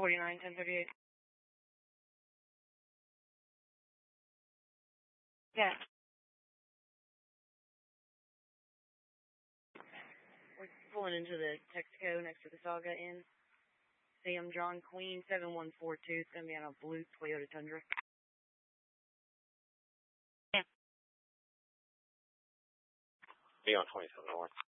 49, 1038. Yeah. We're pulling into the Texaco next to the Saga Inn. Sam John Queen 7142. It's going to be on a blue Toyota Tundra. Yeah. Be on 27 North.